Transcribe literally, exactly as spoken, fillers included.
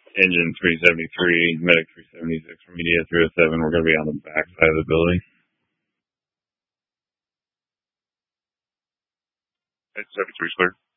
Engine three seventy-three, Medic three seventy-six, Media three oh seven. We're going to be on the back side of the building. seventy-three is clear.